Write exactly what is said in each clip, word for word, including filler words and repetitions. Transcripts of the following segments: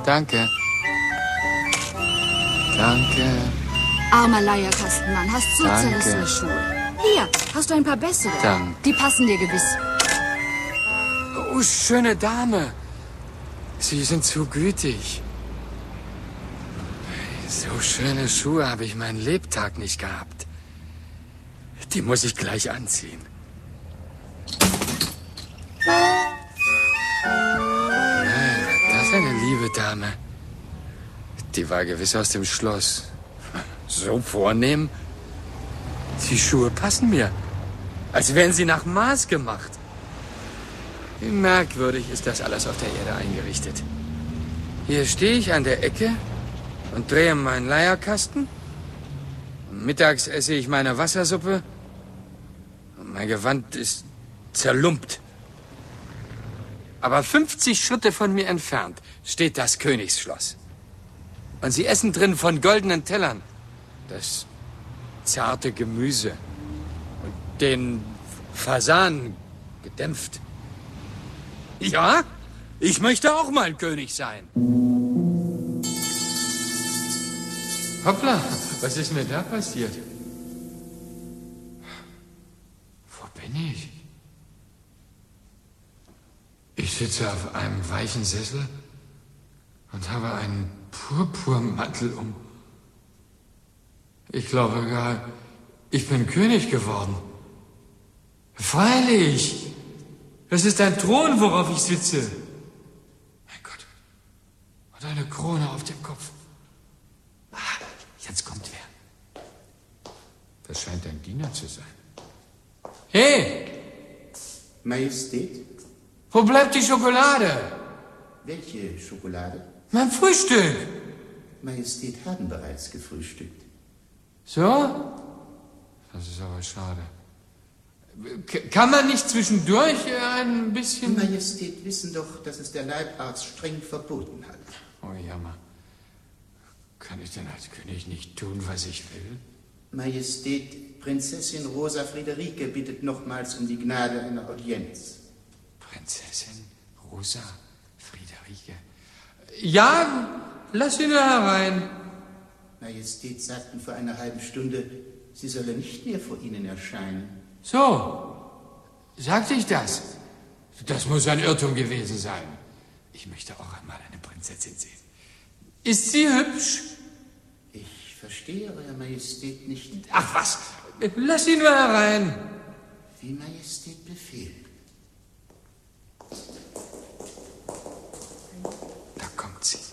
Danke. Danke. Armer Leierkastenmann, hast so Danke. zerrissene Schuhe. Hier, hast du ein paar bessere. Danke. Die passen dir gewiss. Oh, schöne Dame. Sie sind zu gütig. So schöne Schuhe habe ich meinen Lebtag nicht gehabt. Die muss ich gleich anziehen. Nein, das ist eine liebe Dame. Die war gewiss aus dem Schloss. So vornehm. Die Schuhe passen mir. Als wären sie nach Maß gemacht. Wie merkwürdig ist das alles auf der Erde eingerichtet. Hier stehe ich an der Ecke und drehe meinen Leierkasten. Mittags esse ich meine Wassersuppe. Und mein Gewand ist zerlumpt. Aber fünfzig Schritte von mir entfernt steht das Königsschloss. Und sie essen drin von goldenen Tellern das zarte Gemüse und den Fasan gedämpft. Ja, ich möchte auch mal König sein. Hoppla, was ist mir da passiert? Wo bin ich? Ich sitze auf einem weichen Sessel und habe einen Purpurmantel um. Ich glaube gar, ich bin König geworden. Freilich! Das ist ein Thron, worauf ich sitze. Mein Gott. Und eine Krone auf dem Kopf. Ah, jetzt kommt wer. Das scheint ein Diener zu sein. Hey! Majestät? Wo bleibt die Schokolade? Welche Schokolade? Mein Frühstück. Majestät haben bereits gefrühstückt. So? Das ist aber schade. K- kann man nicht zwischendurch ein bisschen... Majestät wissen doch, dass es der Leibarzt streng verboten hat. Oh, Jammer. Kann ich denn als König nicht tun, was ich will? Majestät, Prinzessin Rosa Friederike bittet nochmals um die Gnade einer Audienz. Prinzessin Rosa Friederike. Ja, lass sie nur herein. Majestät sagten vor einer halben Stunde, sie solle nicht mehr vor Ihnen erscheinen. So, sagte ich das? Das muss ein Irrtum gewesen sein. Ich möchte auch einmal eine Prinzessin sehen. Ist sie hübsch? Ich verstehe Euer Majestät nicht. Ach was, lass sie nur herein. Wie Majestät befehlt. Da kommt sie.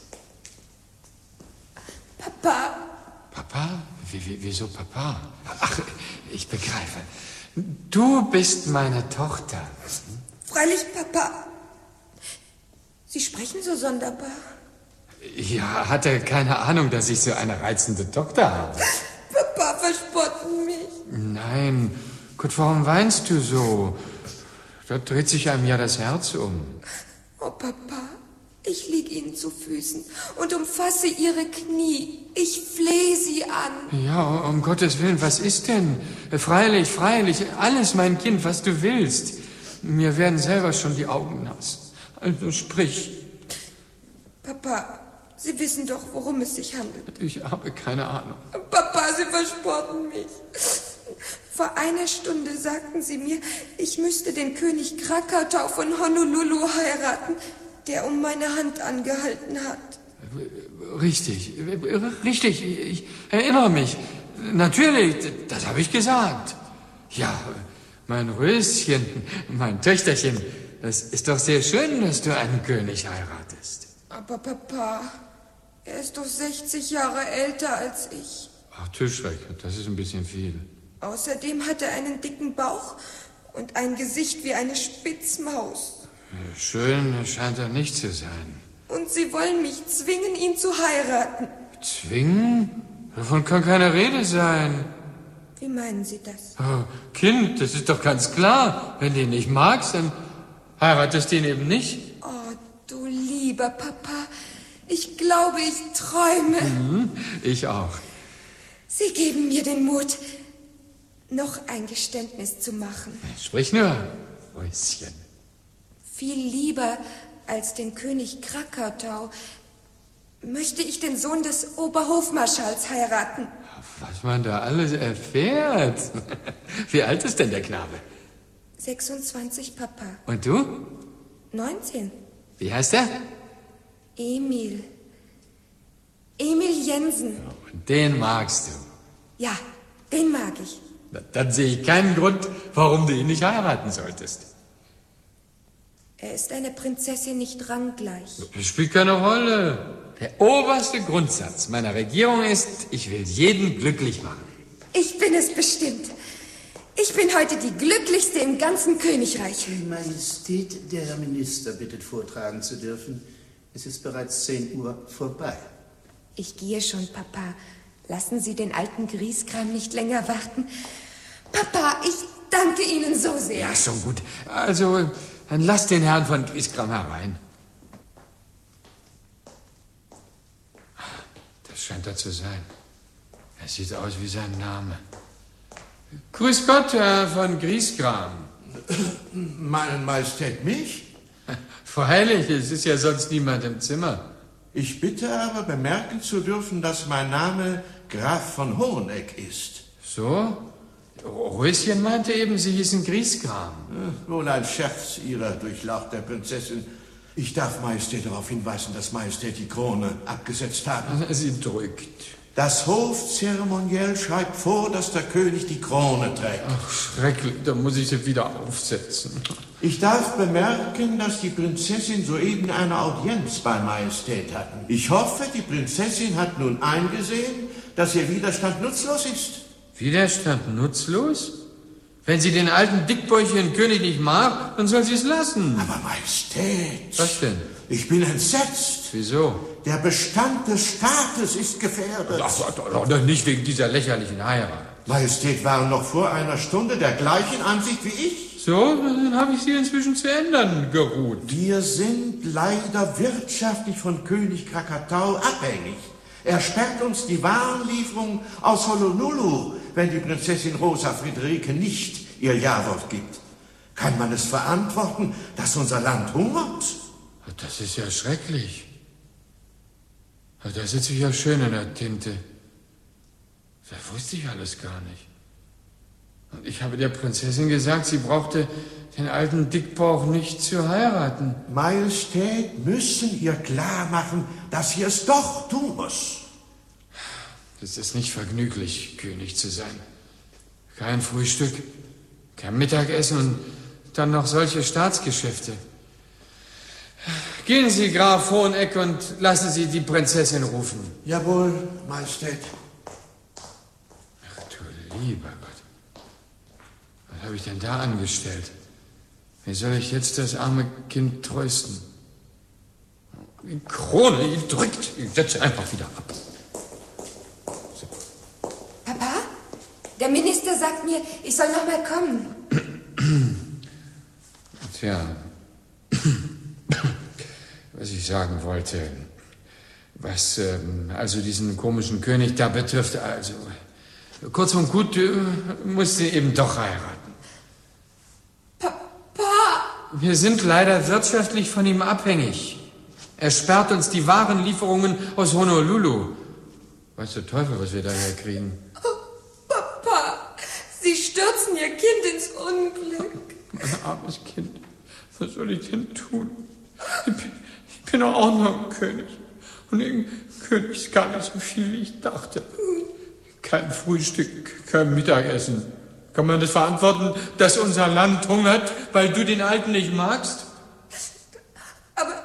Papa. Papa? Wie, wie, wieso Papa? Ach, ich begreife. Du bist meine Tochter. Freilich, Papa. Sie sprechen so sonderbar. Ja, hatte keine Ahnung, dass ich so eine reizende Tochter habe. Papa, verspotten mich. Nein, Gott, warum weinst du so? Da dreht sich einem ja das Herz um. Oh, Papa, ich lieg Ihnen zu Füßen und umfasse Ihre Knie. Ich flehe Sie an. Ja, um Gottes Willen, was ist denn? Freilich, freilich, alles, mein Kind, was du willst. Mir werden selber schon die Augen nass. Also sprich. Papa, Sie wissen doch, worum es sich handelt. Ich habe keine Ahnung. Papa, Sie verspotten mich. Vor einer Stunde sagten Sie mir, ich müsste den König Krakatau von Honolulu heiraten, der um meine Hand angehalten hat. Richtig, richtig, ich erinnere mich. Natürlich, das habe ich gesagt. Ja, mein Röschen, mein Töchterchen, das ist doch sehr schön, dass du einen König heiratest. Aber Papa, er ist doch sechzig Jahre älter als ich. Ach, Tischreck, das ist ein bisschen viel. Außerdem hat er einen dicken Bauch und ein Gesicht wie eine Spitzmaus. Schön scheint er nicht zu sein. Und Sie wollen mich zwingen, ihn zu heiraten. Zwingen? Davon kann keine Rede sein. Wie meinen Sie das? Oh, Kind, das ist doch ganz klar. Wenn du ihn nicht magst, dann heiratest du ihn eben nicht. Oh, du lieber Papa. Ich glaube, ich träume. Mhm, ich auch. Sie geben mir den Mut, noch ein Geständnis zu machen. Sprich nur, Röschen. Viel lieber als den König Krakatau möchte ich den Sohn des Oberhofmarschalls heiraten. Was man da alles erfährt. Wie alt ist denn der Knabe? sechsundzwanzig, Papa. Und du? neunzehn. Wie heißt er? Emil. Emil Jensen. Und den magst du. Ja, den mag ich. Na, dann sehe ich keinen Grund, warum du ihn nicht heiraten solltest. Er ist einer Prinzessin nicht ranggleich. Das spielt keine Rolle. Der oberste Grundsatz meiner Regierung ist, ich will jeden glücklich machen. Ich bin es bestimmt. Ich bin heute die glücklichste im ganzen Königreich. Majestät, der Herr Minister bittet vortragen zu dürfen. Es ist bereits zehn Uhr vorbei. Ich gehe schon, Papa. Lassen Sie den alten Grieskram nicht länger warten. Papa, ich danke Ihnen so sehr. Ja, schon gut. Also, dann lass den Herrn von Grieskram herein. Das scheint er zu sein. Er sieht aus wie sein Name. Grüß Gott, Herr von Grieskram. Meine Majestät, mich? Freilich, es ist ja sonst niemand im Zimmer. Ich bitte aber bemerken zu dürfen, dass mein Name Graf von Hoheneck ist. So? Röschen meinte eben, Sie hießen Grieskram. Äh, wohl ein Scherz Ihrer durchlauchter Prinzessin. Ich darf Majestät darauf hinweisen, dass Majestät die Krone abgesetzt haben. Sie drückt. Das Hofzeremoniell schreibt vor, dass der König die Krone trägt. Ach, schrecklich, da muss ich sie wieder aufsetzen. Ich darf bemerken, dass die Prinzessin soeben eine Audienz bei Majestät hatten. Ich hoffe, die Prinzessin hat nun eingesehen, dass ihr Widerstand nutzlos ist. Widerstand nutzlos? Wenn sie den alten dickbäuchigen König nicht mag, dann soll sie es lassen. Aber Majestät... Was denn? Ich bin entsetzt. Wieso? Der Bestand des Staates ist gefährdet. Ach, doch, doch nicht wegen dieser lächerlichen Heirat. Majestät waren noch vor einer Stunde der gleichen Ansicht wie ich. So, dann habe ich sie inzwischen zu ändern geruht. Wir sind leider wirtschaftlich von König Krakatau abhängig. Er sperrt uns die Warenlieferung aus Honolulu, wenn die Prinzessin Rosa Friederike nicht ihr Ja-Wort gibt. Kann man es verantworten, dass unser Land hungert? Das ist ja schrecklich. Da sitze ich ja schön in der Tinte. Das wusste ich alles gar nicht. Und ich habe der Prinzessin gesagt, sie brauchte den alten Dickbauch nicht zu heiraten. Majestät müssen ihr klar machen, dass sie es doch tun muss. Es ist nicht vergnüglich, König zu sein. Kein Frühstück, kein Mittagessen und dann noch solche Staatsgeschäfte. Gehen Sie, Graf Hoheneck, und lassen Sie die Prinzessin rufen. Jawohl, Majestät. Ach du lieber Gott. Was habe ich denn da angestellt? Wie soll ich jetzt das arme Kind trösten? Die Krone, die drückt. Ich setze einfach wieder ab. So. Papa, der Minister sagt mir, ich soll noch mal kommen. Tja, was ich sagen wollte, was ähm, also diesen komischen König da betrifft, also kurz und gut, du musst ihn eben doch heiraten. Papa! Wir sind leider wirtschaftlich von ihm abhängig. Er sperrt uns die Warenlieferungen aus Honolulu. Weiß der Teufel, was wir daher kriegen. Oh, Papa, Sie stürzen Ihr Kind ins Unglück. Mein armes Kind, was soll ich denn tun? Ich bin, ich bin doch auch noch ein König. Und ein König ist gar nicht so viel, wie ich dachte. Kein Frühstück, kein Mittagessen. Kann man das verantworten, dass unser Land hungert, weil du den Alten nicht magst? Aber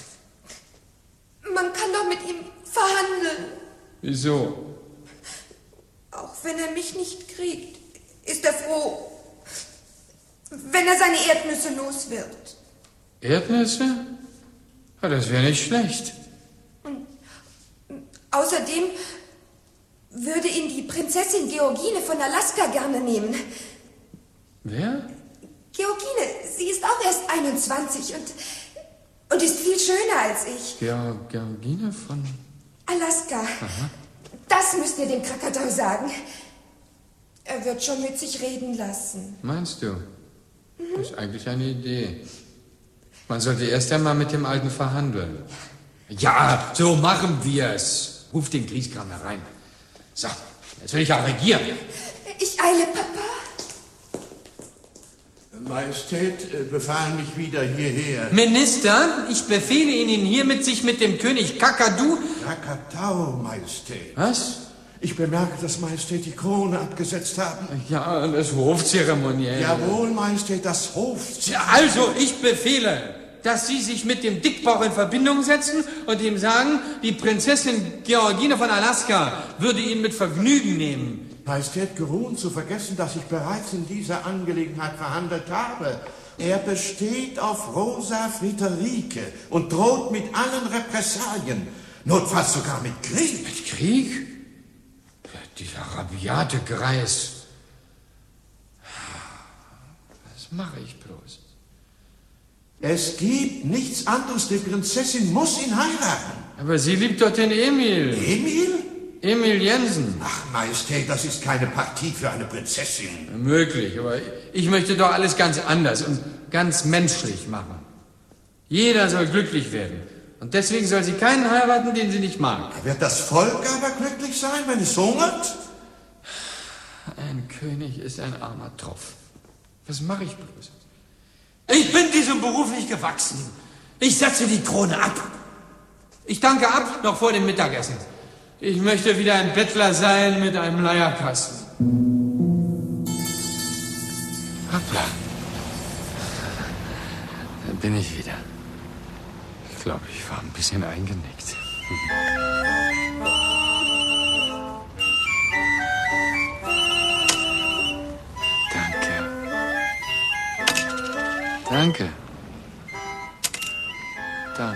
man kann doch mit ihm verhandeln. Wieso? Auch wenn er mich nicht kriegt, ist er froh, wenn er seine Erdnüsse los wird. Erdnüsse? Ja, das wäre nicht schlecht. Und außerdem würde ihn die Prinzessin Georgine von Alaska gerne nehmen. Wer? Georgine, sie ist auch erst einundzwanzig und, und ist viel schöner als ich. Georg, Georgine von... Alaska. Aha. Das müsst ihr dem Krakatau sagen. Er wird schon mit sich reden lassen. Meinst du? Das ist eigentlich eine Idee. Man sollte erst einmal mit dem Alten verhandeln. Ja, so machen wir's. Ruf den Grieskram herein. So, jetzt will ich auch regieren. Ich eile, Papa. Majestät, äh, befahlen mich wieder hierher. Minister, ich befehle Ihnen hiermit, sich mit dem König Kakadu... Krakatau, Majestät. Was? Ich bemerke, dass Majestät die Krone abgesetzt haben. Ja, das Hofzeremoniell. Jawohl, Majestät, das Hofzeremoniell. Ja, also, ich befehle, dass Sie sich mit dem Dickbauch in Verbindung setzen und ihm sagen, die Prinzessin Georgine von Alaska würde ihn mit Vergnügen nehmen. Majestät, geruhen zu vergessen, dass ich bereits in dieser Angelegenheit verhandelt habe. Er besteht auf Rosa Friederike und droht mit allen Repressalien, notfalls sogar mit Krieg. Mit Krieg? Dieser rabiate Greis. Was mache ich bloß? Es gibt nichts anderes. Die Prinzessin muss ihn heiraten. Aber sie liebt doch den Emil. Emil? Emil Jensen. Ach, Majestät, das ist keine Partie für eine Prinzessin. Möglich, aber ich möchte doch alles ganz anders und ganz menschlich machen. Jeder soll glücklich werden. Und deswegen soll sie keinen heiraten, den sie nicht mag. Wird das Volk aber glücklich sein, wenn es hungert? Ein König ist ein armer Tropf. Was mache ich bloß? Ich bin diesem Beruf nicht gewachsen. Ich setze die Krone ab. Ich danke ab, noch vor dem Mittagessen. Ich möchte wieder ein Bettler sein mit einem Leierkasten. Hoppla. Da bin ich wieder. Ich glaube, ich war ein bisschen eingenickt. Danke. Danke. Danke.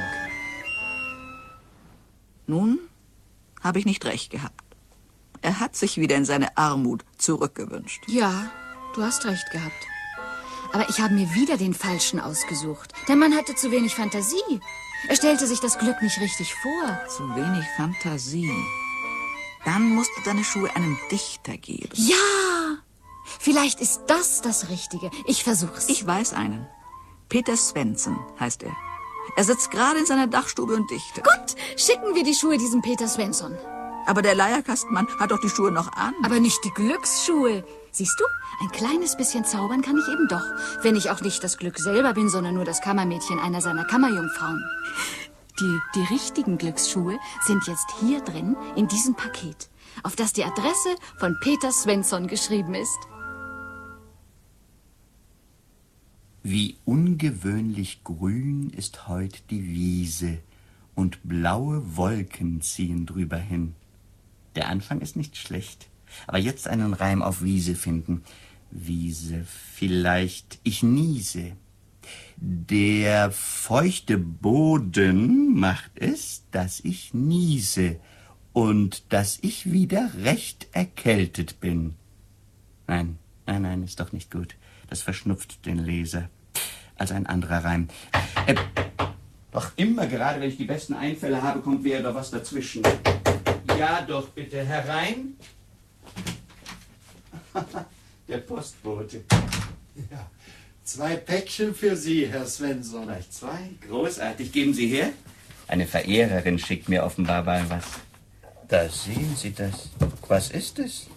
Nun habe ich nicht recht gehabt. Er hat sich wieder in seine Armut zurückgewünscht. Ja, du hast recht gehabt. Aber ich habe mir wieder den Falschen ausgesucht. Der Mann hatte zu wenig Fantasie. Er stellte sich das Glück nicht richtig vor. Zu wenig Fantasie. Dann musst du deine Schuhe einem Dichter geben. Ja! Vielleicht ist das das Richtige. Ich versuch's. Ich weiß einen. Peter Svensson heißt er. Er sitzt gerade in seiner Dachstube und dichtet. Gut, schicken wir die Schuhe diesem Peter Svensson. Aber der Leierkastenmann hat doch die Schuhe noch an. Aber nicht die Glücksschuhe. Siehst du, ein kleines bisschen zaubern kann ich eben doch. Wenn ich auch nicht das Glück selber bin, sondern nur das Kammermädchen einer seiner Kammerjungfrauen. Die, die richtigen Glücksschuhe sind jetzt hier drin, in diesem Paket, auf das die Adresse von Peter Svensson geschrieben ist. Wie ungewöhnlich grün ist heut die Wiese, und blaue Wolken ziehen drüber hin. Der Anfang ist nicht schlecht, aber jetzt einen Reim auf Wiese finden. Wiese, vielleicht ich niese. Der feuchte Boden macht es, dass ich niese und dass ich wieder recht erkältet bin. Nein, nein, nein, ist doch nicht gut. Das verschnupft den Leser. Also ein anderer Reim. Äh, doch immer, gerade wenn ich die besten Einfälle habe, kommt wieder doch was dazwischen. Ja, doch, bitte herein. Der Postbote. Ja, zwei Päckchen für Sie, Herr Svensson. Vielleicht zwei? Großartig. Geben Sie her. Eine Verehrerin schickt mir offenbar mal was. Da sehen Sie das. Was ist es?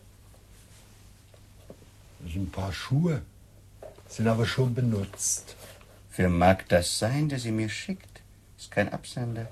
Das sind ein paar Schuhe. Sind aber schon benutzt. Wer mag das sein, der sie mir schickt? Ist kein Absender.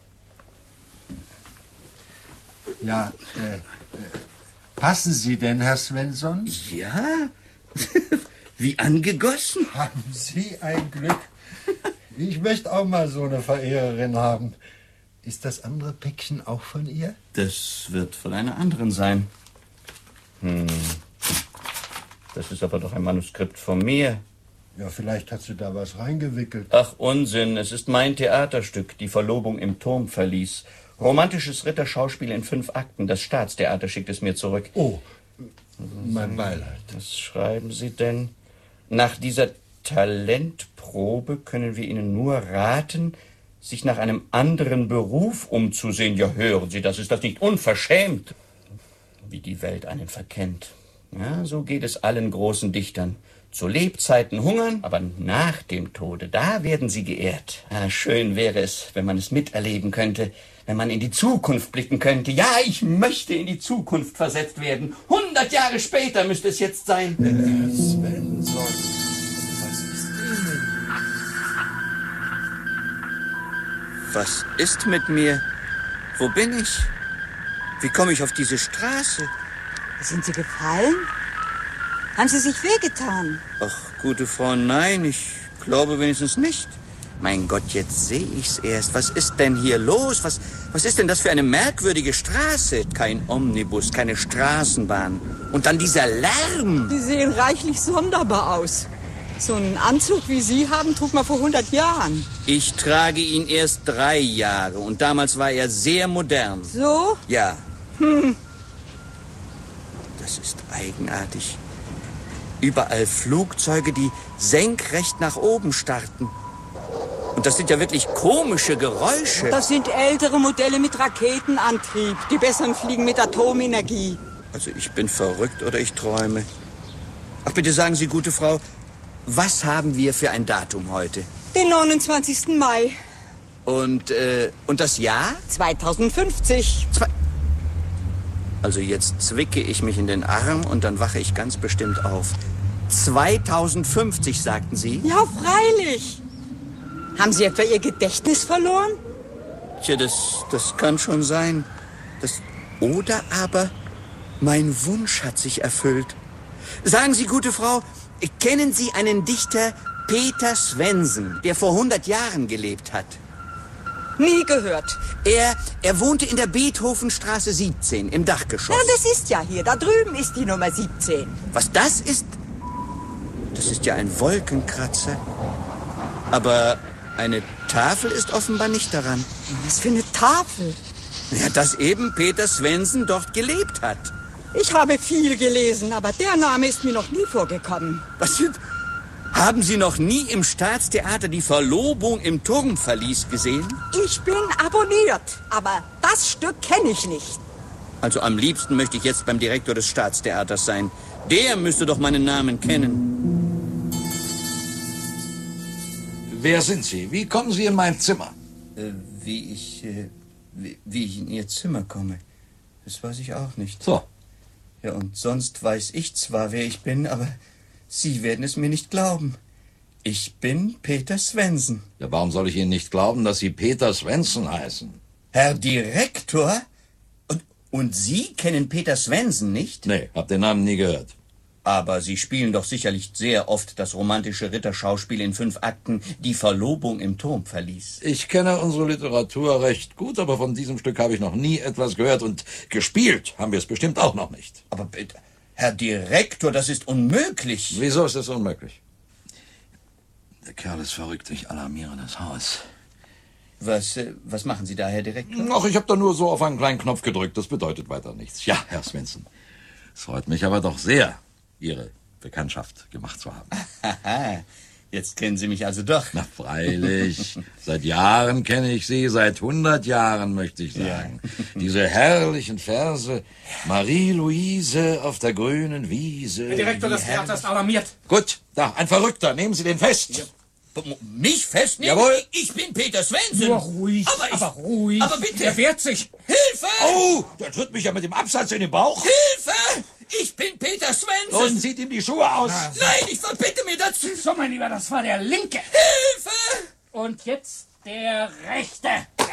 Ja, äh, äh, passen Sie denn, Herr Svensson? Ja, wie angegossen. Haben Sie ein Glück. Ich möchte auch mal so eine Verehrerin haben. Ist das andere Päckchen auch von ihr? Das wird von einer anderen sein. Hm. Das ist aber doch ein Manuskript von mir. Ja, vielleicht hat sie da was reingewickelt. Ach, Unsinn. Es ist mein Theaterstück, Die Verlobung im Turmverlies. Romantisches Ritterschauspiel in fünf Akten. Das Staatstheater schickt es mir zurück. Oh, mein Beileid. Was schreiben Sie denn? Nach dieser Talentprobe können wir Ihnen nur raten, sich nach einem anderen Beruf umzusehen. Ja, hören Sie, das ist das nicht unverschämt, wie die Welt einen verkennt. Ja, so geht es allen großen Dichtern. zu Lebzeiten hungern, aber nach dem Tode, da werden sie geehrt. Ah, schön wäre es, wenn man es miterleben könnte, wenn man in die Zukunft blicken könnte. Ja, ich möchte in die Zukunft versetzt werden. Hundert Jahre später müsste es jetzt sein. Herr Svensson, was ist Ihnen? Was ist mit mir? Wo bin ich? Wie komme ich auf diese Straße? Sind Sie gefallen? Haben Sie sich wehgetan? Ach, gute Frau, nein, ich glaube wenigstens nicht. Mein Gott, jetzt sehe ich's erst. Was ist denn hier los? Was, was ist denn das für eine merkwürdige Straße? Kein Omnibus, keine Straßenbahn. Und dann dieser Lärm. Sie sehen reichlich sonderbar aus. So einen Anzug wie Sie haben, trug man vor hundert Jahren. Ich trage ihn erst drei Jahre und damals war er sehr modern. So? Ja. Hm. Das ist eigenartig. Überall Flugzeuge, die senkrecht nach oben starten. Und das sind ja wirklich komische Geräusche. Das sind ältere Modelle mit Raketenantrieb. Die besseren fliegen mit Atomenergie. Also ich bin verrückt oder ich träume. Ach, bitte sagen Sie, gute Frau, was haben wir für ein Datum heute? Den neunundzwanzigsten Mai. Und, äh, und das Jahr? zweitausendfünfzig. Zwei also jetzt zwicke ich mich in den Arm und dann wache ich ganz bestimmt auf. zweitausendfünfzig, sagten Sie? Ja, freilich. Haben Sie etwa Ihr Gedächtnis verloren? Tja, das, das kann schon sein. Das, oder aber mein Wunsch hat sich erfüllt. Sagen Sie, gute Frau, kennen Sie einen Dichter, Peter Svensson, der vor hundert Jahren gelebt hat? Nie gehört. Er, er wohnte in der Beethovenstraße siebzehn, im Dachgeschoss. Ja, das ist ja hier. Da drüben ist die Nummer siebzehn. Was das ist? Das ist ja ein Wolkenkratzer. Aber eine Tafel ist offenbar nicht daran. Was für eine Tafel? Ja, dass eben Peter Svensson dort gelebt hat. Ich habe viel gelesen, aber der Name ist mir noch nie vorgekommen. Was sind... Haben Sie noch nie im Staatstheater die Verlobung im Turmverlies gesehen? Ich bin abonniert, aber das Stück kenne ich nicht. Also am liebsten möchte ich jetzt beim Direktor des Staatstheaters sein. Der müsste doch meinen Namen kennen. Wer sind Sie? Wie kommen Sie in mein Zimmer? Äh, wie ich, äh, wie, wie ich in Ihr Zimmer komme, das weiß ich auch nicht. So. Ja, und sonst weiß ich zwar, wer ich bin, aber... Sie werden es mir nicht glauben. Ich bin Peter Svensson. Ja, warum soll ich Ihnen nicht glauben, dass Sie Peter Svensson heißen? Herr Direktor? Und, und Sie kennen Peter Svensson nicht? Nee, hab den Namen nie gehört. Aber Sie spielen doch sicherlich sehr oft das romantische Ritterschauspiel in fünf Akten, Die Verlobung im Turmverlies. Ich kenne unsere Literatur recht gut, aber von diesem Stück habe ich noch nie etwas gehört und gespielt haben wir es bestimmt auch noch nicht. Aber bitte... Herr Direktor, das ist unmöglich. Wieso ist das unmöglich? Der Kerl ist verrückt, ich alarmiere das Haus. Was, äh, was machen Sie da, Herr Direktor? Ach, ich habe da nur so auf einen kleinen Knopf gedrückt, das bedeutet weiter nichts. Ja, Herr Svensson, es freut mich aber doch sehr, Ihre Bekanntschaft gemacht zu haben. Haha, jetzt kennen Sie mich also doch. Na freilich, seit Jahren kenne ich Sie, seit hundert Jahren möchte ich sagen. Ja. Diese herrlichen Verse, Marie-Louise auf der grünen Wiese. Herr Direktor, das Theater ist alarmiert. Gut, da, ein Verrückter, nehmen Sie den fest. Ja. Mich festnehmen? Jawohl. Ich bin Peter Svensson. Nur ruhig, aber, ich, aber ruhig. Aber bitte. Er wehrt sich. Hilfe! Oh, der tritt mich ja mit dem Absatz in den Bauch. Hilfe! Ich bin Peter Svensson. Und zieht ihm die Schuhe aus. Na. Nein, ich verbitte mir dazu. So, mein Lieber, das war der Linke. Hilfe! Und jetzt der Rechte.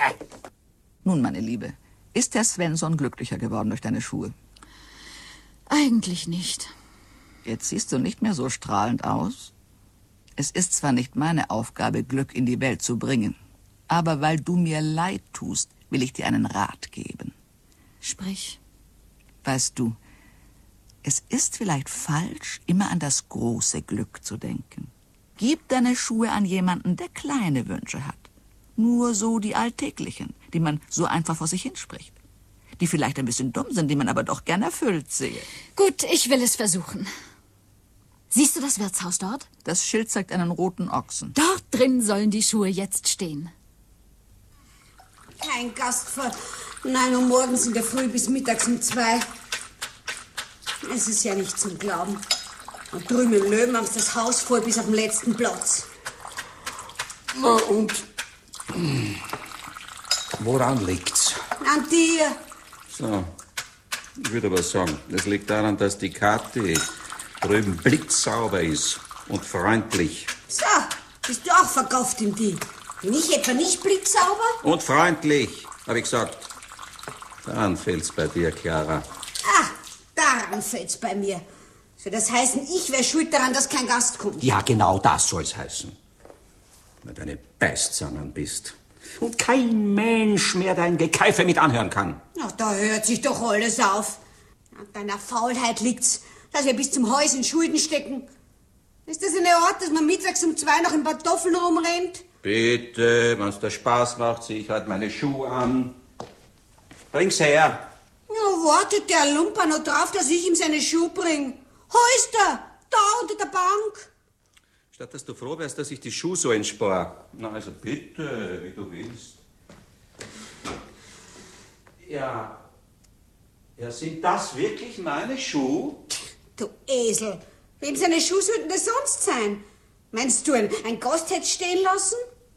Nun, meine Liebe, ist Herr Svensson glücklicher geworden durch deine Schuhe? Eigentlich nicht. Jetzt siehst du nicht mehr so strahlend aus. Es ist zwar nicht meine Aufgabe, Glück in die Welt zu bringen, aber weil du mir leid tust, will ich dir einen Rat geben. Sprich. Weißt du, es ist vielleicht falsch, immer an das große Glück zu denken. Gib deine Schuhe an jemanden, der kleine Wünsche hat. Nur so die alltäglichen, die man so einfach vor sich hinspricht. Die vielleicht ein bisschen dumm sind, die man aber doch gern erfüllt sehe. Gut, ich will es versuchen. Siehst du das Wirtshaus dort? Das Schild zeigt einen roten Ochsen. Dort drin sollen die Schuhe jetzt stehen. Kein Gast vor neun Uhr morgens in der Früh bis mittags um zwei. Es ist ja nicht zum Glauben. Und drüben im Löwen haben sie das Haus voll bis auf den letzten Platz. Na und? Woran liegt's? An dir. So, ich würde aber sagen, das liegt daran, dass die Kathi drüben blitzsauber ist und freundlich. So, bist du auch verkauft in die? Bin ich etwa nicht blitzsauber? Und freundlich, habe ich gesagt. Daran fehlt's bei dir, Clara. Ah, daran fehlt's bei mir. Soll das heißen, ich wäre schuld daran, dass kein Gast kommt? Ja, genau das soll's heißen. Wenn du eine Beißzangen bist. Und kein Mensch mehr dein Gekeife mit anhören kann. Ach, da hört sich doch alles auf. An deiner Faulheit liegt's, dass wir bis zum Hals in Schulden stecken. Ist das eine Art, dass man mittags um zwei noch in Pantoffeln rumrennt? Bitte, wenn's dir Spaß macht, zieh ich halt meine Schuhe an. Bring's her. Ja, wartet der Lumper noch drauf, dass ich ihm seine Schuhe bring. Wo ist er? Da unter der Bank. Statt dass du froh wärst, dass ich die Schuhe so entspar. Na, also bitte, wie du willst. Ja. Ja, sind das wirklich meine Schuhe? Du Esel. Wem seine Schuhe sollten das sonst sein? Meinst du, ein, ein Gast hätte stehen lassen?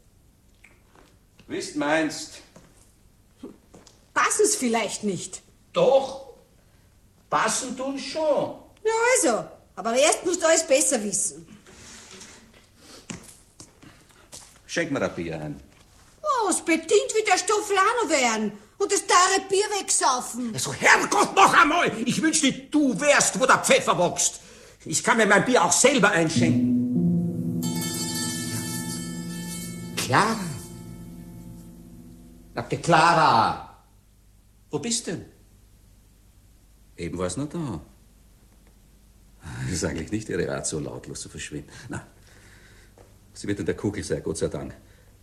Wie's meinst? Passen's vielleicht nicht. Doch. Passen tun schon. Na also, aber erst musst du alles besser wissen. Schenk mir ein Bier ein. Was, bedient wie der Stoffel auch noch werden und das teure Bier wegsaufen. Also Herrgott, noch einmal! Ich wünschte, du wärst, wo der Pfeffer wächst. Ich kann mir mein Bier auch selber einschenken. Clara. Sagte Clara. Wo bist du denn? Eben war's noch da. Das ist eigentlich nicht ihre Art, so lautlos zu verschwinden. Na, sie wird in der Kugel sein, Gott sei Dank.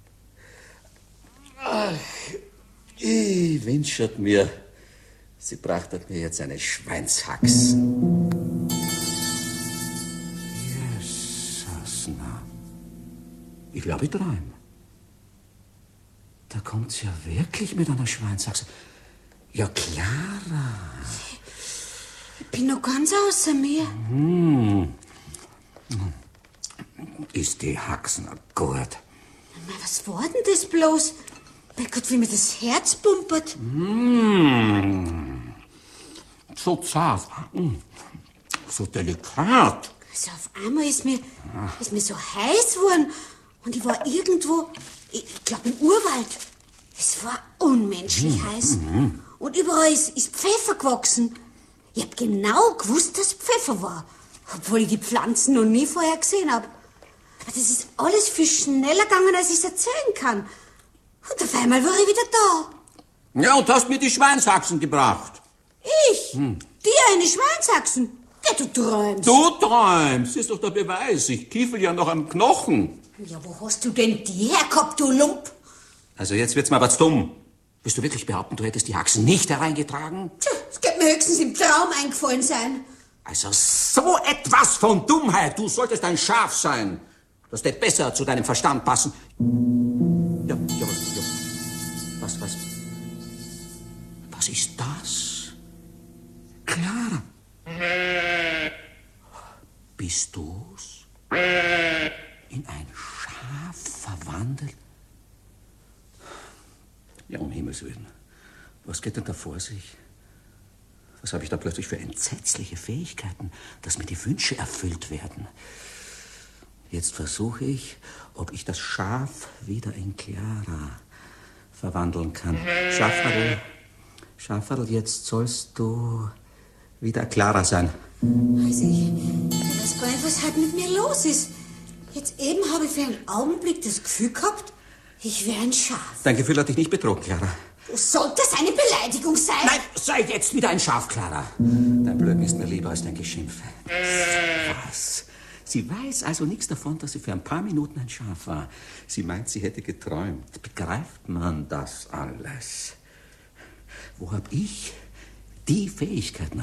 Ach, ich wünschert mir, sie brachtet mir jetzt eine Schweinshax. Jesus, na. Ich glaube, ich träume. Da kommt sie ja wirklich mit einer Schweinshax. Ja, Clara. Ich bin noch ganz außer mir. Hm. Ist die Haxen gut? Na, was war denn das bloß? Bei Gott, wie mir das Herz pumpert. Mmh. So zart. So delikat. Also auf einmal ist mir, ist mir so heiß geworden. Und ich war irgendwo, ich glaube im Urwald. Es war unmenschlich mmh. heiß. Mhm. Und überall ist, ist Pfeffer gewachsen. Ich hab genau gewusst, dass Pfeffer war. Obwohl ich die Pflanzen noch nie vorher gesehen hab. Aber das ist alles viel schneller gegangen, als ich's erzählen kann. Und auf einmal war ich wieder da. Ja, und hast mir die Schweinshaxen gebracht. Ich? Hm. Dir eine Schweinshaxen? Ja, du träumst. Du träumst, ist doch der Beweis. Ich kiefel ja noch am Knochen. Ja, wo hast du denn die hergehabt, du Lump? Also jetzt wird's mir aber zu dumm. Willst du wirklich behaupten, du hättest die Haxen nicht hereingetragen? Tja, das könnte mir höchstens im Traum eingefallen sein. Also so etwas von Dummheit. Du solltest ein Schaf sein. Das hätte besser zu deinem Verstand passen. Ja, ja, was, ja. Was, was? Was ist das? Clara. Bist du's? In ein Schaf verwandelt? Ja, um Himmels Willen. Was geht denn da vor sich? Was habe ich da plötzlich für entsetzliche Fähigkeiten, dass mir die Wünsche erfüllt werden? Jetzt versuche ich, ob ich das Schaf wieder in Clara verwandeln kann. Schafferl, Schafferl, jetzt sollst du wieder Clara sein. Also ich, ich weiß gar nicht, was halt mit mir los ist. Jetzt eben habe ich für einen Augenblick das Gefühl gehabt, ich wäre ein Schaf. Dein Gefühl hat dich nicht betrogen, Clara. Soll das eine Beleidigung sein? Nein, sei jetzt wieder ein Schaf, Clara. Dein Blöken ist mir lieber als dein Geschimpf. Was? Sie weiß also nichts davon, dass sie für ein paar Minuten ein Schaf war. Sie meint, sie hätte geträumt. Begreift man das alles? Wo hab ich die Fähigkeiten?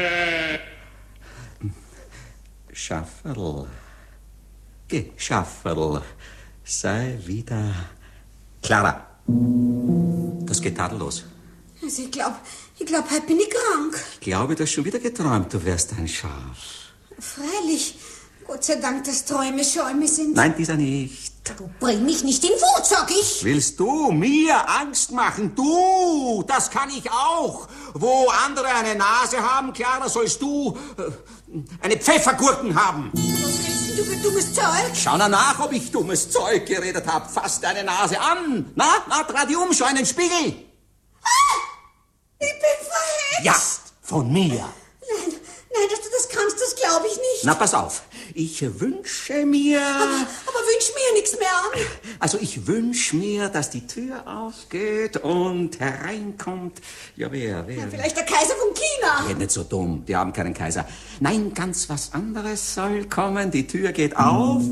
Schafferl. Geh, Schafferl. Sei wieder Clara. Das geht tadellos. Also ich glaube, ich glaube, heute bin ich krank. Ich glaube, du hast schon wieder geträumt, du wärst ein Schaf. Freilich. Gott sei Dank, dass Träume Schäume sind. Nein, dieser nicht. Du bring mich nicht in Wut, sag ich. Willst du mir Angst machen? Du, das kann ich auch. Wo andere eine Nase haben, Clara, sollst du äh, eine Pfeffergurken haben. Was willst denn du für dummes Zeug? Schau na nach, ob ich dummes Zeug geredet hab. Fass deine Nase an. Na, na, dreh die um, schau in den Spiegel. Ah, ich bin verhetzt. Ja, von mir. Nein, nein, dass du das kannst, das glaube ich nicht. Na, pass auf. Ich wünsche mir... Aber, aber wünsch mir nichts mehr an. Also ich wünsche mir, dass die Tür aufgeht und hereinkommt... Ja, wer, wer? Ja, vielleicht der Kaiser von China. Ja, nicht so dumm, die haben keinen Kaiser. Nein, ganz was anderes soll kommen. Die Tür geht auf.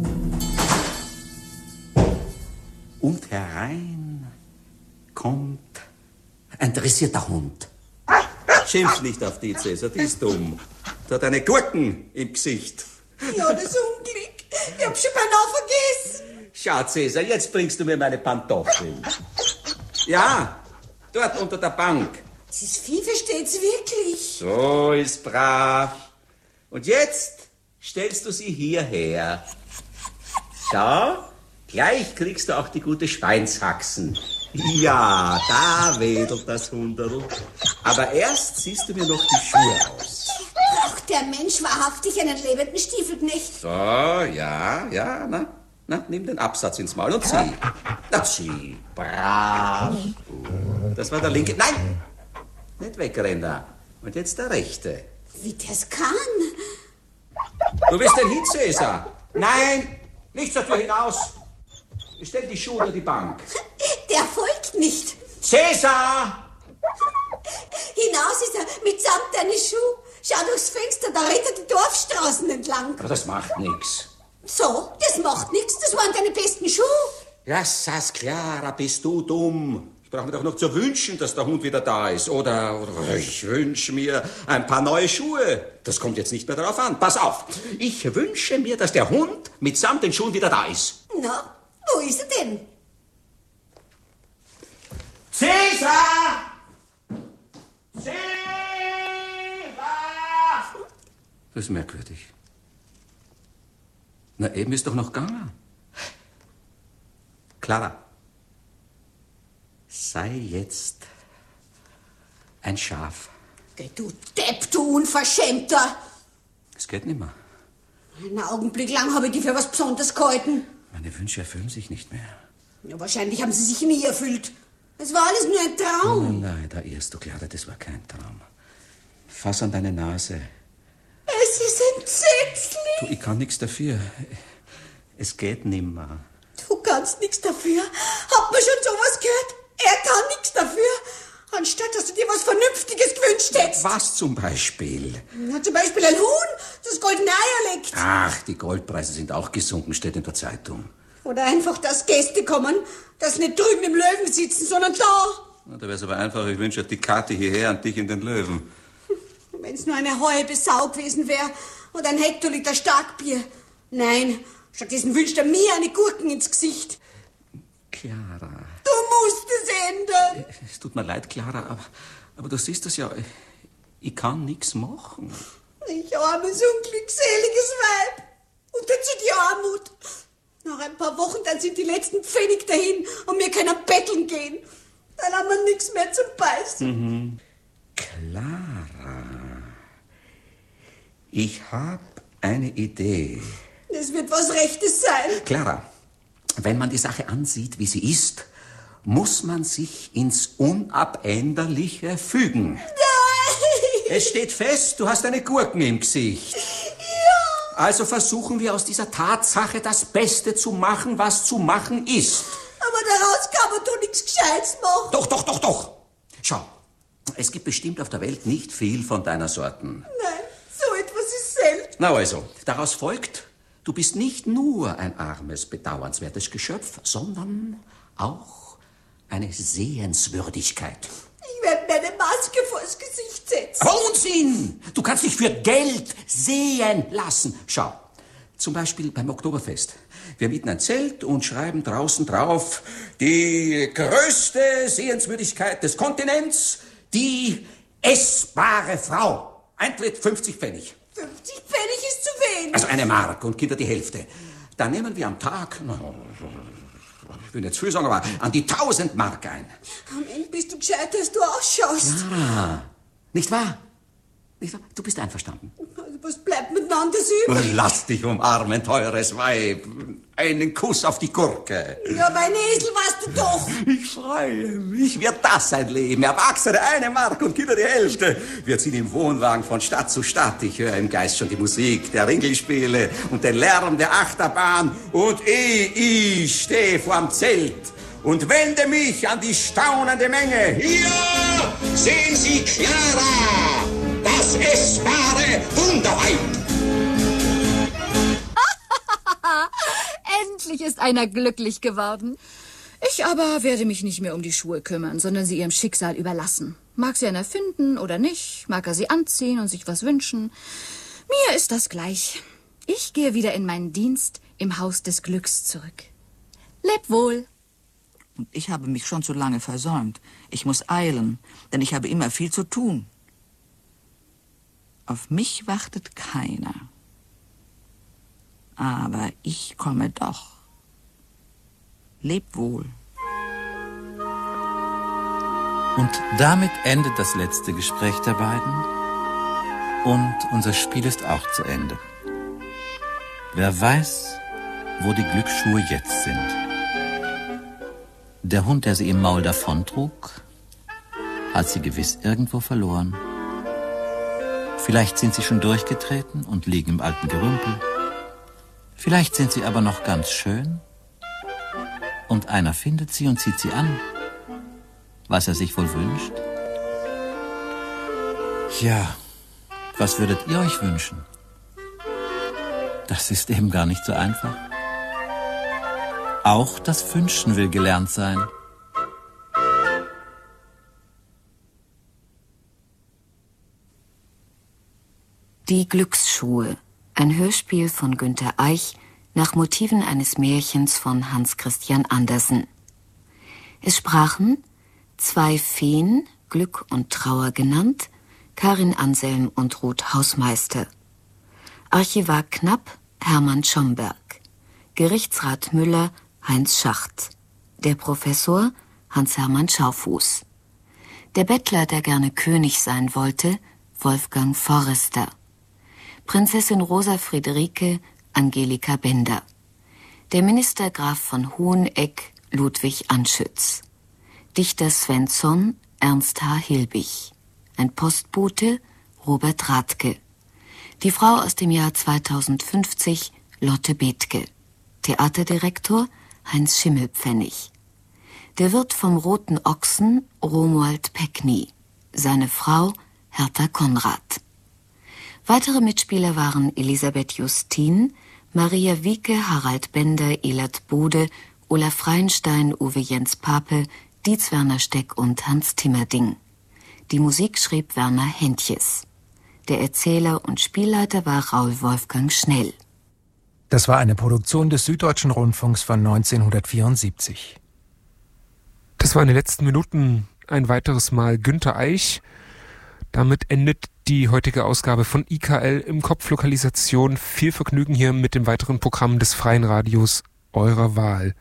Und herein kommt ein dressierter Hund. Schimpf nicht auf die, Cäsar, die ist dumm. Die hat eine Gurken im Gesicht. Ja, das Unglück. Ich hab schon beinahe vergessen. Schau, Cäsar, jetzt bringst du mir meine Pantoffeln. Ja, dort unter der Bank. Dieses Vieh versteht's wirklich. So ist brav. Und jetzt stellst du sie hierher. Schau, gleich kriegst du auch die gute Schweinshaxen. Ja, da wedelt das Hunderl. Aber erst ziehst du mir noch die Schuhe aus. Braucht der Mensch wahrhaftig einen lebenden Stiefelknecht? So, ja, ja, na, na, nimm den Absatz ins Maul und zieh. Na, zieh, brav. Das war der linke. Nein, nicht wegrennen da. Und jetzt der rechte. Wie das kann? Du willst den hin, Cäsar? Nein, nicht zur Tür hinaus. Stell die Schuhe unter die Bank. Der folgt nicht. Cäsar! Hinaus ist er mitsamt deine Schuhe. Schau durchs Fenster, da rennt er die Dorfstraßen entlang. Aber das macht nix. So, das macht nichts. Das waren deine besten Schuhe. Ja, Sas, Clara, bist du dumm. Ich brauche mir doch noch zu wünschen, dass der Hund wieder da ist. Oder, oder ich wünsche mir ein paar neue Schuhe. Das kommt jetzt nicht mehr darauf an. Pass auf. Ich wünsche mir, dass der Hund mitsamt den Schuhen wieder da ist. Na, wo ist er denn? Cäsar! Cäsar! Das ist merkwürdig. Na, eben ist doch noch gegangen. Clara, sei jetzt ein Schaf. Geh, du Depp, du Unverschämter. Es geht nicht mehr. Einen Augenblick lang habe ich die für was Besonderes gehalten. Meine Wünsche erfüllen sich nicht mehr. Ja, wahrscheinlich haben sie sich nie erfüllt. Es war alles nur ein Traum. Nein, nein, da irrst du, Clara, das war kein Traum. Fass an deine Nase. Es ist entsetzlich. Du, ich kann nichts dafür. Es geht nimmer. Du kannst nichts dafür. Hat man schon sowas gehört? Er kann nichts dafür. Anstatt, dass du dir was Vernünftiges gewünscht hättest. Was zum Beispiel? Na, zum Beispiel ein Huhn, das goldene Eier legt. Ach, die Goldpreise sind auch gesunken, steht in der Zeitung. Oder einfach, dass Gäste kommen, dass nicht drüben im Löwen sitzen, sondern da. Na, da wäre es aber einfach, ich wünsche die Karte hierher und dich in den Löwen. Wenn es nur eine halbe Sau gewesen wäre und ein Hektoliter Starkbier. Nein, stattdessen wünscht er mir eine Gurken ins Gesicht. Clara. Du musst es ändern. Es tut mir leid, Clara, aber, aber du siehst das ja, ich kann nichts machen. Ich armes, unglückseliges Weib. Und dazu die Armut. Nach ein paar Wochen, dann sind die letzten Pfennig dahin und wir können betteln gehen. Dann haben wir nichts mehr zum Beißen. Mhm. Clara, ich habe eine Idee. Das wird was Rechtes sein. Clara, wenn man die Sache ansieht, wie sie ist, muss man sich ins Unabänderliche fügen. Nein! Es steht fest, du hast eine Gurken im Gesicht. Ja! Also versuchen wir aus dieser Tatsache das Beste zu machen, was zu machen ist. Aber daraus kann man doch nichts Gescheites machen. Doch, doch, doch, doch. Schau, es gibt bestimmt auf der Welt nicht viel von deiner Sorten. Nein, so etwas ist selten. Na also, daraus folgt, du bist nicht nur ein armes, bedauernswertes Geschöpf, sondern auch eine Sehenswürdigkeit. Ich werde mir eine Maske vors Gesicht setzen. Aber Unsinn! Du kannst dich für Geld sehen lassen. Schau, zum Beispiel beim Oktoberfest. Wir mieten ein Zelt und schreiben draußen drauf, die größte Sehenswürdigkeit des Kontinents, die essbare Frau. Eintritt fünfzig Pfennig. fünfzig Pfennig freilich. Also eine Mark und Kinder die Hälfte. Dann nehmen wir am Tag, na, ich will nicht zu viel sagen, aber an die tausend Mark ein. Am Ende bist du gescheit, dass du ausschaust. Clara, nicht wahr? Nicht wahr? Du bist einverstanden. Was bleibt miteinander übrig? Lass dich umarmen, teures Weib. Einen Kuss auf die Gurke. Ja, mein Esel, weißt du doch. Ich freue mich. Wird das sein Leben? Erwachsene, eine Mark und Kinder die Hälfte. Wir ziehen im Wohnwagen von Stadt zu Stadt. Ich höre im Geist schon die Musik der Ringelspiele und den Lärm der Achterbahn. Und ich, ich stehe vorm Zelt und wende mich an die staunende Menge. Hier sehen Sie Clara, das essbare Wunderweib. Endlich ist einer glücklich geworden. Ich aber werde mich nicht mehr um die Schuhe kümmern, sondern sie ihrem Schicksal überlassen. Mag sie einer finden oder nicht, mag er sie anziehen und sich was wünschen. Mir ist das gleich. Ich gehe wieder in meinen Dienst im Haus des Glücks zurück. Leb wohl. Und ich habe mich schon zu lange versäumt. Ich muss eilen, denn ich habe immer viel zu tun. Auf mich wartet keiner. Aber ich komme doch. Leb wohl. Und damit endet das letzte Gespräch der beiden. Und unser Spiel ist auch zu Ende. Wer weiß, wo die Glücksschuhe jetzt sind. Der Hund, der sie im Maul davontrug, hat sie gewiss irgendwo verloren. Vielleicht sind sie schon durchgetreten und liegen im alten Gerümpel. Vielleicht sind sie aber noch ganz schön. Und einer findet sie und zieht sie an, was er sich wohl wünscht. Ja, was würdet ihr euch wünschen? Das ist eben gar nicht so einfach. Auch das Wünschen will gelernt sein. Die Glücksschuhe, ein Hörspiel von Günter Eich nach Motiven eines Märchens von Hans Christian Andersen. Es sprachen zwei Feen, Glück und Trauer genannt, Karin Anselm und Ruth Hausmeister. Archivar Knapp, Hermann Schomberg. Gerichtsrat Müller, Heinz Schacht. Der Professor, Hans-Hermann Schaufuß. Der Bettler, der gerne König sein wollte, Wolfgang Forrester. Prinzessin Rosa Friederike, Angelika Bender. Der Minister Graf von Hoheneck, Ludwig Anschütz. Dichter Svensson, Ernst H. Hilbig. Ein Postbote, Robert Rathke. Die Frau aus dem Jahr zweitausendfünfzig, Lotte Bethke. Theaterdirektor, Heinz Schimmelpfennig. Der Wirt vom Roten Ochsen, Romuald Peckny. Seine Frau, Hertha Konrad. Weitere Mitspieler waren Elisabeth Justin, Maria Wieke, Harald Bender, Elert Bode, Olaf Reinstein, Uwe Jens Pape, Dietz Werner Steck und Hans Timmerding. Die Musik schrieb Werner Hentjes. Der Erzähler und Spielleiter war Raul Wolfgang Schnell. Das war eine Produktion des Süddeutschen Rundfunks von neunzehnhundertvierundsiebzig. Das war in den letzten Minuten ein weiteres Mal Günter Eich. Damit endet die heutige Ausgabe von I K L im Kopf Lokalisation. Viel Vergnügen hier mit dem weiteren Programm des Freien Radios eurer Wahl.